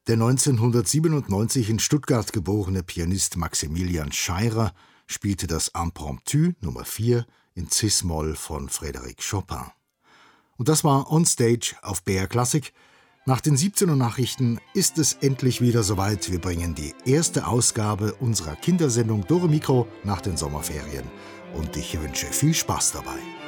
Der 1997 in Stuttgart geborene Pianist Maximilian Scheirer spielte das Impromptu Nummer 4 in Cis-Moll von Frédéric Chopin. Und das war On Stage auf BR Classic. Nach den 17 Uhr Nachrichten ist es endlich wieder soweit. Wir bringen die erste Ausgabe unserer Kindersendung Dore Mikro nach den Sommerferien. Und ich wünsche viel Spaß dabei.